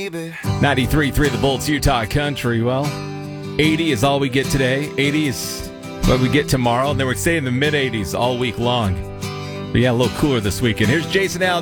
baby. 93.3 The Bolts, Utah Country. Well, 80 is all we get today. 80 is what we get tomorrow. And then we're staying in the mid-80s all week long. But yeah, a little cooler this weekend. Here's Jason Allen.